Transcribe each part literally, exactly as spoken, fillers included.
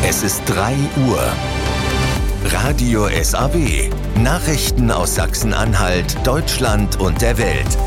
Es ist drei Uhr. Radio S A W. Nachrichten aus Sachsen-Anhalt, Deutschland und der Welt.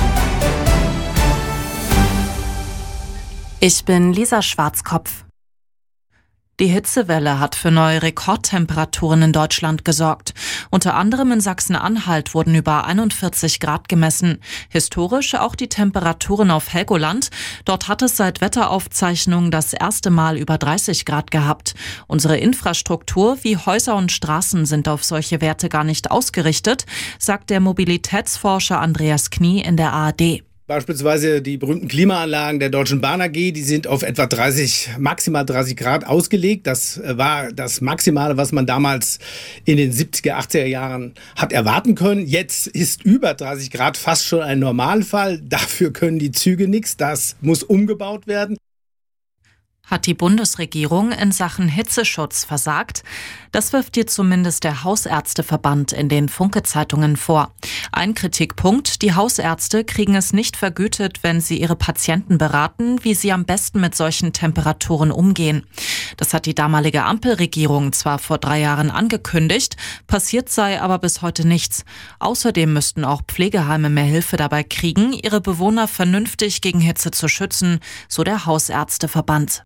Ich bin Lisa Schwarzkopf. Die Hitzewelle hat für neue Rekordtemperaturen in Deutschland gesorgt. Unter anderem in Sachsen-Anhalt wurden über einundvierzig Grad gemessen. Historisch auch die Temperaturen auf Helgoland. Dort hat es seit Wetteraufzeichnungen das erste Mal über dreißig Grad gehabt. Unsere Infrastruktur wie Häuser und Straßen sind auf solche Werte gar nicht ausgerichtet, sagt der Mobilitätsforscher Andreas Knie in der A R D. Beispielsweise die berühmten Klimaanlagen der Deutschen Bahn A G, die sind auf etwa dreißig, maximal dreißig Grad ausgelegt. Das war das Maximale, was man damals in den siebziger, achtziger Jahren hat erwarten können. Jetzt ist über dreißig Grad fast schon ein Normalfall. Dafür können die Züge nichts. Das muss umgebaut werden. Hat die Bundesregierung in Sachen Hitzeschutz versagt? Das wirft ihr zumindest der Hausärzteverband in den Funke-Zeitungen vor. Ein Kritikpunkt: Die Hausärzte kriegen es nicht vergütet, wenn sie ihre Patienten beraten, wie sie am besten mit solchen Temperaturen umgehen. Das hat die damalige Ampelregierung zwar vor drei Jahren angekündigt, passiert sei aber bis heute nichts. Außerdem müssten auch Pflegeheime mehr Hilfe dabei kriegen, ihre Bewohner vernünftig gegen Hitze zu schützen, so der Hausärzteverband.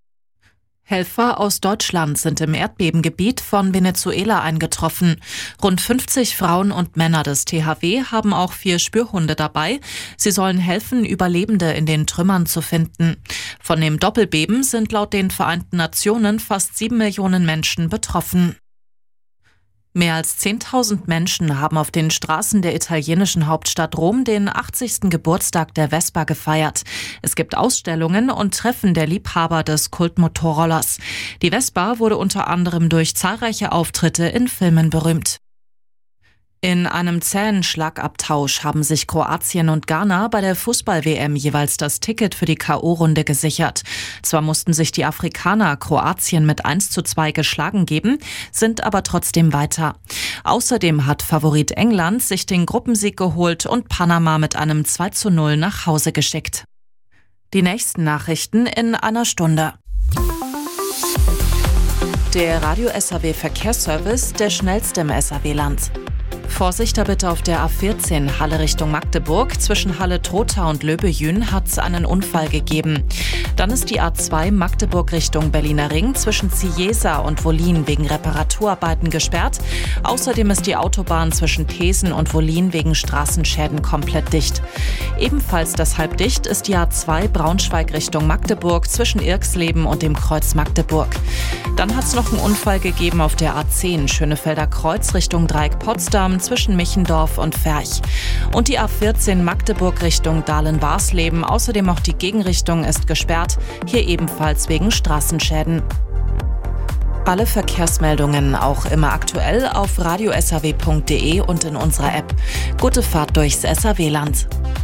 Helfer aus Deutschland sind im Erdbebengebiet von Venezuela eingetroffen. Rund fünfzig Frauen und Männer des T H W haben auch vier Spürhunde dabei. Sie sollen helfen, Überlebende in den Trümmern zu finden. Von dem Doppelbeben sind laut den Vereinten Nationen fast sieben Millionen Menschen betroffen. Mehr als zehntausend Menschen haben auf den Straßen der italienischen Hauptstadt Rom den achtzigsten Geburtstag der Vespa gefeiert. Es gibt Ausstellungen und Treffen der Liebhaber des Kultmotorrollers. Die Vespa wurde unter anderem durch zahlreiche Auftritte in Filmen berühmt. In einem zähen Schlagabtausch haben sich Kroatien und Ghana bei der Fußball-W M jeweils das Ticket für die K O-Runde gesichert. Zwar mussten sich die Afrikaner Kroatien mit eins zu zwei geschlagen geben, sind aber trotzdem weiter. Außerdem hat Favorit England sich den Gruppensieg geholt und Panama mit einem zwei zu null nach Hause geschickt. Die nächsten Nachrichten in einer Stunde. Der Radio S A W Verkehrsservice, der schnellste im S A W-Land. Vorsicht da bitte auf der A vierzehn Halle Richtung Magdeburg. Zwischen Halle-Trotha und Löbejün hat es einen Unfall gegeben. Dann ist die A zwei Magdeburg Richtung Berliner Ring zwischen Ziesa und Wollin wegen Reparaturarbeiten gesperrt. Außerdem ist die Autobahn zwischen Thesen und Wollin wegen Straßenschäden komplett dicht. Ebenfalls deshalb dicht ist die A zwei Braunschweig Richtung Magdeburg zwischen Irxleben und dem Kreuz Magdeburg. Dann hat es noch einen Unfall gegeben auf der A zehn Schönefelder Kreuz Richtung Dreieck Potsdam zwischen Michendorf und Ferch. Und die A vierzehn Magdeburg Richtung Dahlen-Warsleben, außerdem auch die Gegenrichtung ist gesperrt, hier ebenfalls wegen Straßenschäden. Alle Verkehrsmeldungen auch immer aktuell auf radio s a w punkt d e und in unserer App. Gute Fahrt durchs S A W-Land.